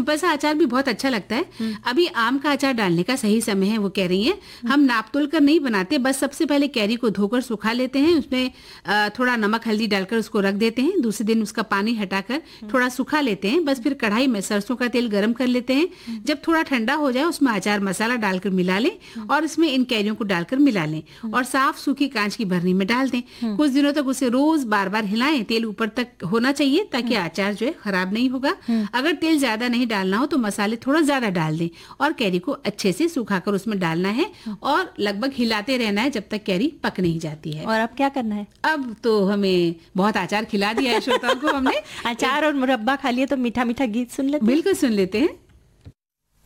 Simple सा अचार भी बहुत अच्छा लगता है। अभी आम का अचार डालने का सही समय है, वो कह रही हैं। हम नाप तोल कर नहीं बनाते, बस सबसे पहले कैरी को धोकर सुखा लेते हैं, उसमें थोड़ा नमक हल्दी डालकर उसको रख देते हैं। दूसरे दिन उसका पानी हटाकर थोड़ा सुखा लेते हैं। बस फिर कढ़ाई में सरसों का तेल गरम कर लेते हैं। जब थोड़ा ठंडा हो जाए उसमें अचार मसाला डालकर मिला लें और इसमें इन कैरियों को डालकर मिला लें और साफ सूखी कांच की भरनी में डाल दें। कुछ दिनों तक उसे रोज बार बार हिलाएं। तेल ऊपर तक होना चाहिए ताकि अचार जो है खराब नहीं होगा। अगर तेल ज्यादा नहीं डालना हो तो मसाले थोड़ा ज्यादा डाल दें और कैरी को अच्छे से सुखाकर उसमें डालना है और लगभग हिलाते रहना है जब तक कैरी पक नहीं जाती है। और अब क्या करना है? अब तो हमें बहुत अचार खिला दिया है श्रोताओं को हमने। अचार और मुरब्बा खा लिया तो मीठा मीठा गीत सुन लेते हैं। बिल्कुल सुन लेते हैं।